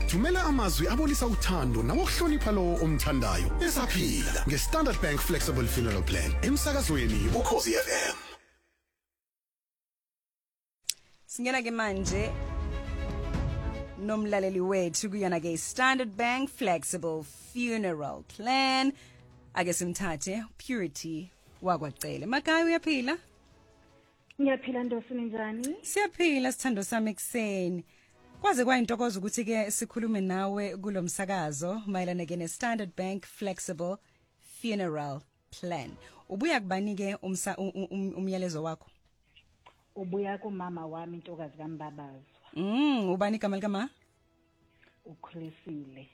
Thumela amazwi abolisa uthando nawokuhlonipha lo omthandayo. Esaphila ngeStandard Bank Flexible Funeral Plan. Emsakazweni uKhosi FM. Singena ke manje nomlaleli wethu kuyona ke Standard Bank Flexible Funeral Plan. Ake simthathe Purity wakwacele. Makaya uyaphila? Ngiyaphila Ndosini njani? Siyaphila sithando sami ekseni. Kwaze kwayintokozo ukuthi ke sikhulume nawe kulomsakazo mayelana ke neStandard Bank Flexible Funeral Plan. Ubuya kubani ke umyalezo wakho? Ubuya kumama wami intokazi kaMbabazwa. Ubani igama likama? Ukhulisile.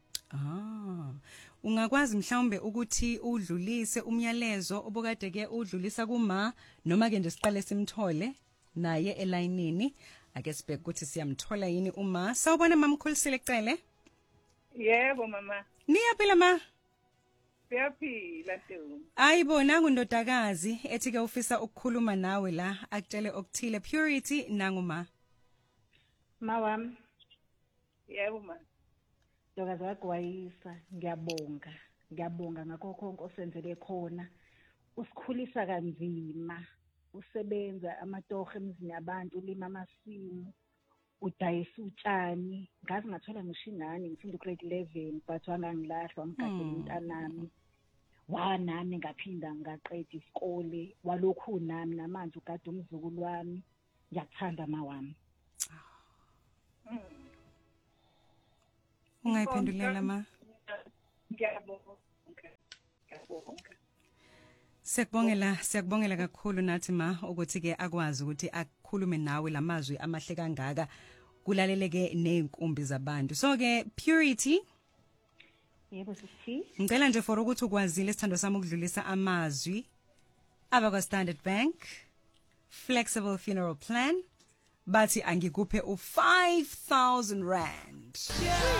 Ungakwazi mhlawumbe ukuthi udlulise umyalezo obukade ke udlulisa kuma noma ke nje siqale simthole naye elayinini ake sibheke ukuthi siyamthola yini uma sawubona mama Ukhulisile cele? Yebo mama. Niyaphila ma? Siyaphila Ntombi. Ayibona ngundodakazi ethi ke ufisa ukukhuluma nawe la akutshele okuthile Purity nanguma. Mawami. Yebo ma. Ntokazi wakwayisa ngiyabonga ngakho konke osenzele khona. Usikhulisa kanzima. Usebenza amatoho emizini yabantu ulima amasimu. Udayisa utshani. Ngazi ngathola ngishingani ngifunda grade 11 but wangangilahlwa wamgadela umntanami. Nami ngaphinda ngaqeda isikole walokhu nami namanje ugada umzukulu wami. Ngiyakuthanda mawami. Ungayiphendulela ma? Ngiyabonga. Siyakubongela kakhulu nathi ma ukuthi ke akwazi ukuthi akukhulume nawe lamazwi amahle kangaka kulaleleke nezinkumbi zabantu. So ke Purity Yebo sithi ngicela nje for ukuthi ukwazile sithando sami ukudlulisa amazwi abakwa Standard Bank Flexible Funeral Plan bathi angikuphe u 5,000 rand.